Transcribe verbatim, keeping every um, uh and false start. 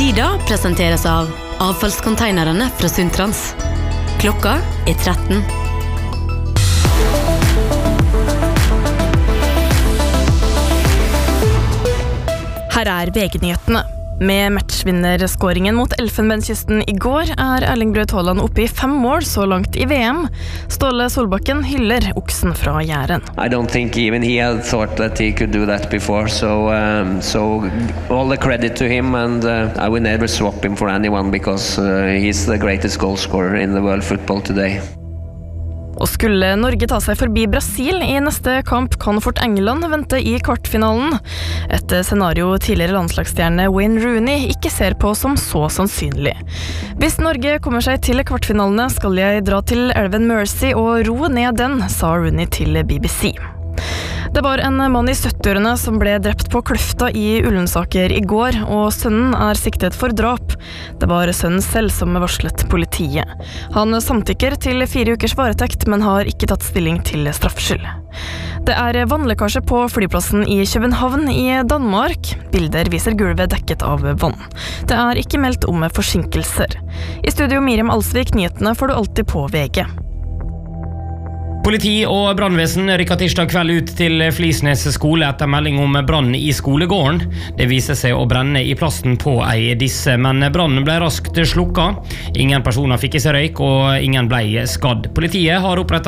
Tida presenteres av avfallskonteinerne fra Suntrans. Klokka er tretten. Her er V G-nyhetene. Med matchvinnerskåringen mot Elfenbenskysten i går er Erling Braut Haaland oppe i fem mål så langt i V M. Ståle Solbakken hyller oksen fra Jæren. I don't think even he had thought that he could do that before, so um, so all the credit to him, and uh, I will never swap him for anyone because uh, he's the greatest goal scorer in the world football today. Og skulle Norge ta seg forbi Brasil i neste kamp, kan fort England vente i kvartfinalen. Et scenario tidligere landslagsstjerne Wayne Rooney ikke ser på som så sannsynlig. Hvis Norge kommer seg til kvartfinalene, skal jeg dra til elven Mersey og ro ned den, sa Rooney til B B C. Det var en mann i syttiårene som ble drept på Kløfta i Ullensaker i går, og sønnen er siktet for drap. Det var sønnen selv som varslet politiet. Han samtykker til fire ukers varetekt, men har ikke tatt stilling til straffskyld. Det er vannlekkasje på flyplassen i København i Danmark. Bilder viser gulvet dekket av vann. Det er ikke meldt om forsinkelser. I studio Miriam Alsvik, nyhetene får du alltid på V G. Politi og brannvesen rykket tirsdag kveld ut til Flisnes skole etter melding om brann i skolegården. Det viser seg å brenne i plassen på ei disse, men brannen ble raskt slukket. Ingen personer fikk i seg røyk, og ingen ble skadd. Politiet har opprettet